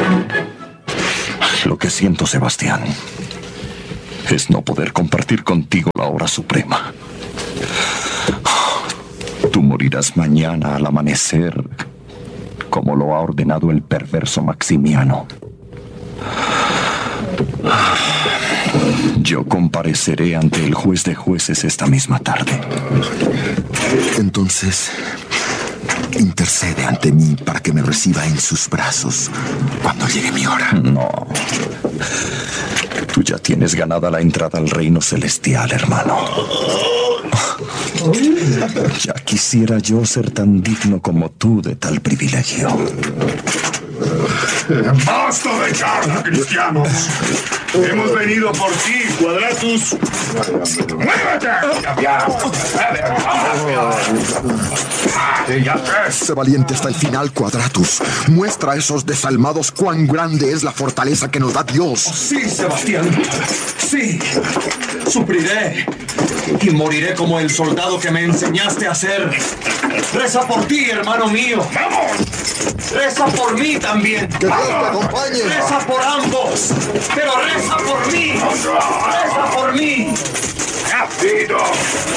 Lo que siento, Sebastián, es no poder compartir contigo la hora suprema. Tú morirás mañana al amanecer, como lo ha ordenado el perverso Maximiano. Yo compareceré ante el juez de jueces esta misma tarde. Entonces, intercede ante mí para que me reciba en sus brazos cuando llegue mi hora. No. Tú ya tienes ganada la entrada al reino celestial, hermano. Ya quisiera yo ser tan digno como tú de tal privilegio. ¡Basta de charla, cristianos! Hemos venido por ti, Quadratus. ¡Muévete! Sé valiente hasta el final, Quadratus. Muestra a esos desalmados cuán grande es la fortaleza que nos da Dios. Sí, Sebastián. Sí. Sufriré y moriré como el soldado que me enseñaste a ser. Reza por ti, hermano mío. ¡Vamos! Reza por mí también. ¡Que Dios te acompañe! Reza por ambos. Pero reza por mí. Reza por mí. ¡Rápido!